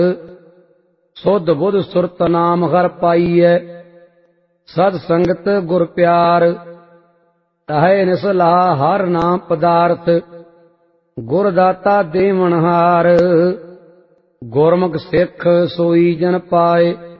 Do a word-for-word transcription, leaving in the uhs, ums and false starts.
ਸੁਧ ਬੁਧ ਸੁਰਤ ਨਾਮ ਹਰ ਪਾਈਐ। ਸਤ ਸੰਗਤ ਗੁਰ ਪਿਆਰ ਤਹੈ ਨਿਸਲਾ ਹਰ ਨਾਮ ਪਦਾਰਥ। ਗੁਰ ਦਾਤਾ ਦੇਵਨਹਾਰ ਗੁਰਮੁਖ ਸਿੱਖ ਸੋਈ ਜਨ ਪਾਏ।